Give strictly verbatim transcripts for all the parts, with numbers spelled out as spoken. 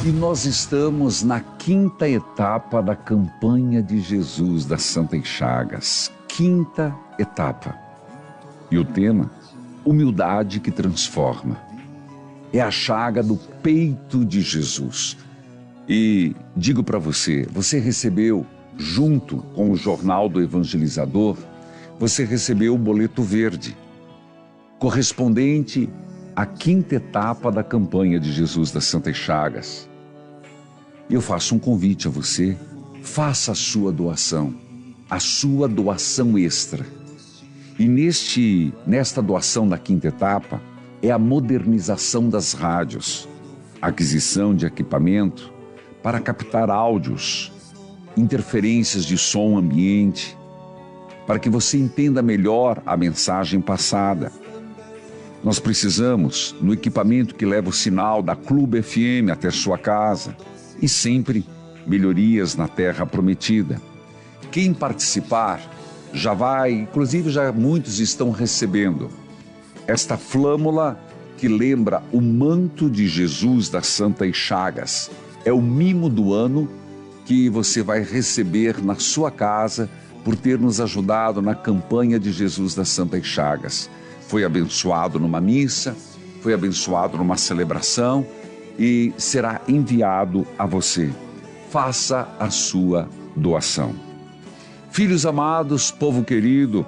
E nós estamos na quinta etapa da campanha de Jesus das Santas Chagas. Quinta etapa. E o tema, humildade que transforma. É a chaga do peito de Jesus. E digo para você, você recebeu, junto com o Jornal do Evangelizador, você recebeu o boleto verde, correspondente à quinta etapa da campanha de Jesus das Santas Chagas. Eu faço um convite a você, faça a sua doação, a sua doação extra. E neste, nesta doação da quinta etapa, é a modernização das rádios, aquisição de equipamento para captar áudios, interferências de som ambiente, para que você entenda melhor a mensagem passada. Nós precisamos no equipamento que leva o sinal da Clube F M até sua casa e sempre melhorias na terra prometida. Quem participar já vai, inclusive já muitos estão recebendo esta flâmula que lembra o manto de Jesus das Santas Chagas. É o mimo do ano que você vai receber na sua casa por ter nos ajudado na campanha de Jesus das Santas Chagas. Foi abençoado numa missa, foi abençoado numa celebração e será enviado a você. Faça a sua doação. Filhos amados, povo querido,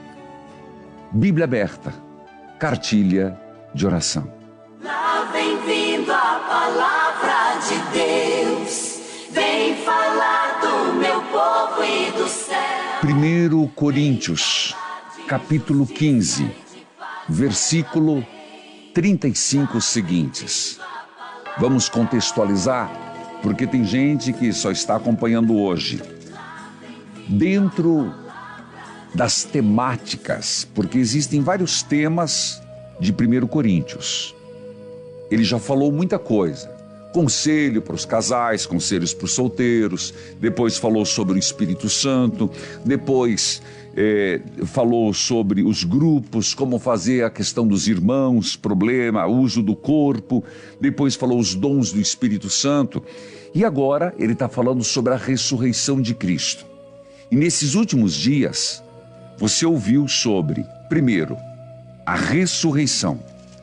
Bíblia aberta, cartilha de oração. Lá vem vindo a palavra de Deus, vem falar do meu povo e do céu. primeiro Coríntios, capítulo quinze, versículo trinta e cinco seguintes. Vamos contextualizar, porque tem gente que só está acompanhando hoje. Dentro das temáticas, porque existem vários temas de primeiro Coríntios. Ele já falou muita coisa. Conselho para os casais, conselhos para os solteiros, depois falou sobre o Espírito Santo, depois é, falou sobre os grupos, como fazer a questão dos irmãos, problema, uso do corpo, depois falou os dons do Espírito Santo, e agora ele está falando sobre a ressurreição de Cristo. E nesses últimos dias, você ouviu sobre, primeiro, a ressurreição.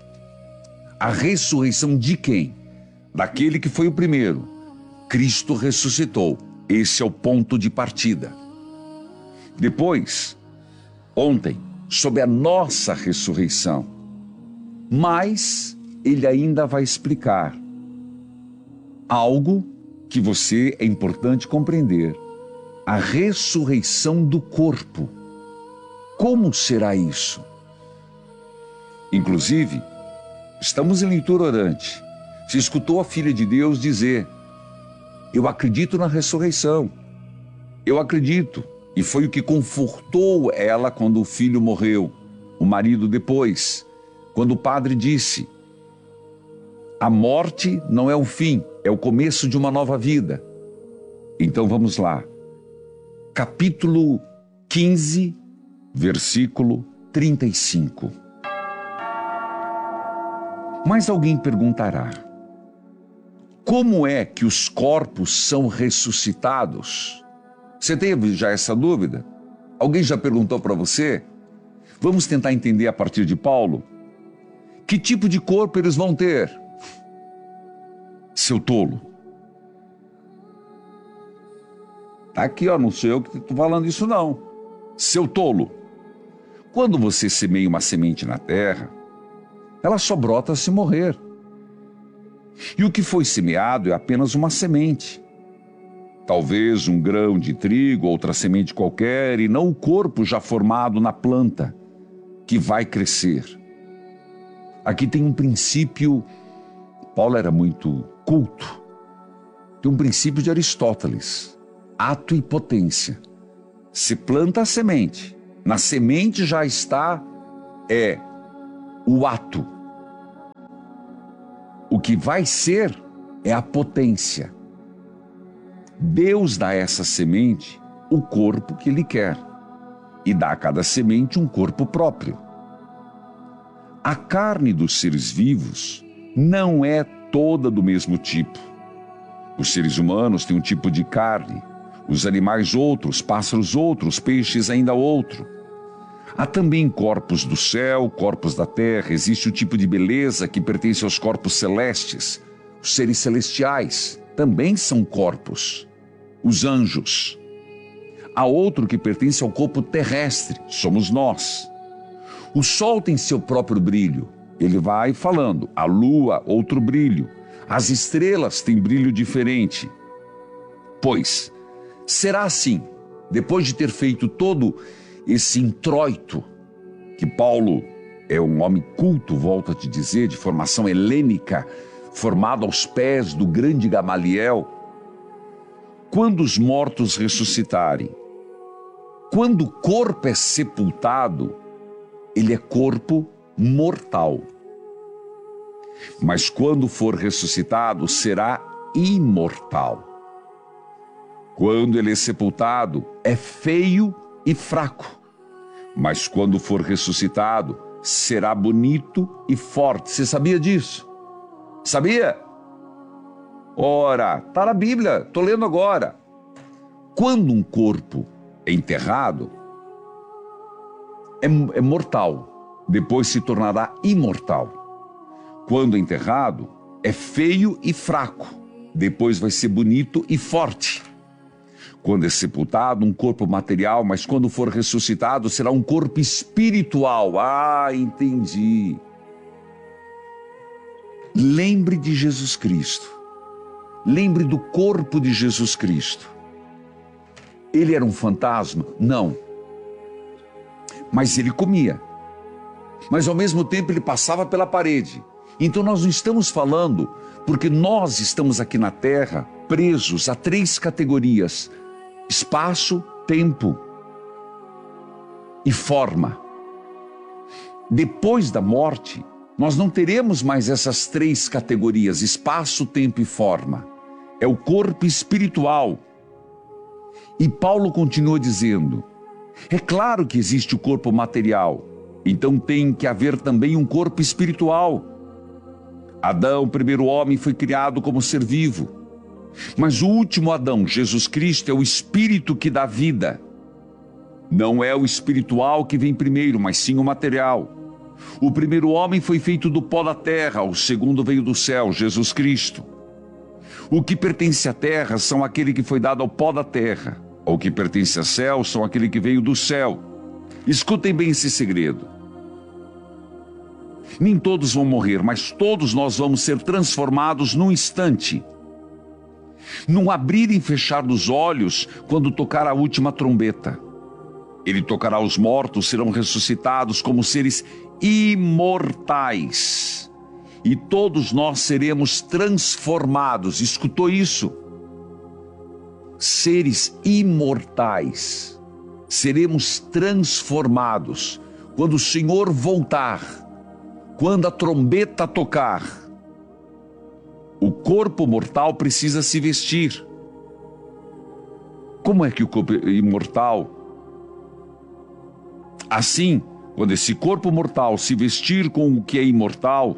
A ressurreição de quem? Daquele que foi o primeiro. Cristo ressuscitou. Esse é o ponto de partida. Depois, ontem, sobre a nossa ressurreição. Mas ele ainda vai explicar algo que você é importante compreender. A ressurreição do corpo. Como será isso? Inclusive, estamos em leitura orante. Se escutou a filha de Deus dizer: eu acredito na ressurreição, eu acredito. E foi o que confortou ela quando o filho morreu, o marido depois, quando o padre disse: a morte não é o fim, é o começo de uma nova vida. Então vamos lá, capítulo quinze, versículo trinta e cinco. Mas alguém perguntará: como é que os corpos são ressuscitados? Você teve já essa dúvida? Alguém já perguntou para você? Vamos tentar entender a partir de Paulo. Que tipo de corpo eles vão ter? Seu tolo. Tá aqui, ó, não sou eu que estou falando isso não. Seu tolo. Quando você semeia uma semente na terra, ela só brota se morrer. E o que foi semeado é apenas uma semente. Talvez um grão de trigo, outra semente qualquer, e não o corpo já formado na planta, que vai crescer. Aqui tem um princípio, Paulo era muito culto, tem um princípio de Aristóteles, ato e potência. Se planta a semente, na semente já está é o ato. O que vai ser é a potência. Deus dá a essa semente o corpo que Ele quer e dá a cada semente um corpo próprio. A carne dos seres vivos não é toda do mesmo tipo. Os seres humanos têm um tipo de carne, os animais outros, pássaros outros, peixes ainda outro. Há também corpos do céu, corpos da terra. Existe o tipo de beleza que pertence aos corpos celestes. Os seres celestiais também são corpos. Os anjos. Há outro que pertence ao corpo terrestre, somos nós. O sol tem seu próprio brilho. Ele vai falando. A lua, outro brilho. As estrelas têm brilho diferente. Pois, será assim, depois de ter feito todo esse introito, que Paulo é um homem culto, volto a te dizer, de formação helênica, formado aos pés do grande Gamaliel, quando os mortos ressuscitarem, quando o corpo é sepultado, ele é corpo mortal. Mas quando for ressuscitado, será imortal. Quando ele é sepultado, é feio e fraco. Mas quando for ressuscitado, será bonito e forte. Você sabia disso? Sabia? Ora, está na Bíblia, estou lendo agora. Quando um corpo é enterrado, é, é mortal, depois se tornará imortal. Quando enterrado, é feio e fraco, depois vai ser bonito e forte. Quando é sepultado, um corpo material, mas quando for ressuscitado, será um corpo espiritual. Ah, entendi. Lembre de Jesus Cristo. Lembre do corpo de Jesus Cristo. Ele era um fantasma? Não. Mas ele comia. Mas ao mesmo tempo ele passava pela parede. Então nós não estamos falando, porque nós estamos aqui na Terra presos a três categorias: espaço, tempo e forma. Depois da morte, nós não teremos mais essas três categorias: espaço, tempo e forma. É o corpo espiritual. E Paulo continua dizendo: é claro que existe o corpo material, então tem que haver também um corpo espiritual. Adão, o primeiro homem, foi criado como ser vivo. Mas o último Adão, Jesus Cristo, é o espírito que dá vida. Não é o espiritual que vem primeiro, mas sim o material. O primeiro homem foi feito do pó da terra, o segundo veio do céu, Jesus Cristo. O que pertence à terra são aquele que foi dado ao pó da terra. O que pertence ao céu são aquele que veio do céu. Escutem bem esse segredo. Nem todos vão morrer, mas todos nós vamos ser transformados num instante. Num abrir e fechar dos olhos, quando tocar a última trombeta. Ele tocará os mortos, serão ressuscitados como seres imortais. E todos nós seremos transformados. Escutou isso? Seres imortais. Seremos transformados. Quando o Senhor voltar, quando a trombeta tocar, o corpo mortal precisa se vestir. Como é que o corpo imortal? Assim, quando esse corpo mortal se vestir com o que é imortal,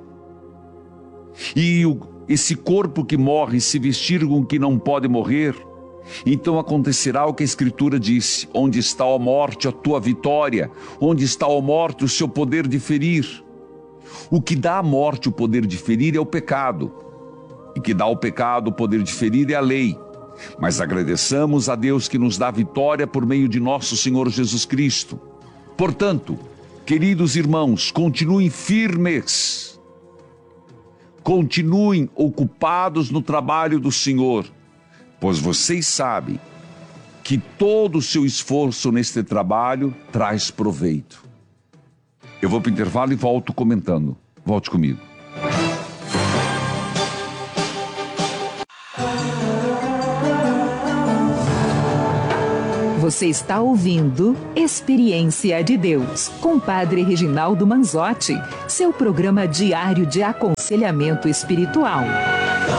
e o, esse corpo que morre se vestir com o que não pode morrer, então acontecerá o que a Escritura disse: onde está a morte, a tua vitória? Onde está a morte, o seu poder de ferir? O que dá à morte o poder de ferir é o pecado. E que dá ao pecado o poder de ferir é a lei. Mas agradeçamos a Deus que nos dá vitória por meio de nosso Senhor Jesus Cristo. Portanto, queridos irmãos, continuem firmes. Continuem ocupados no trabalho do Senhor, pois vocês sabem que todo o seu esforço neste trabalho traz proveito. Eu vou para o intervalo e volto comentando. Volte comigo. Você está ouvindo Experiência de Deus, com o Padre Reginaldo Manzotti, seu programa diário de aconselhamento espiritual.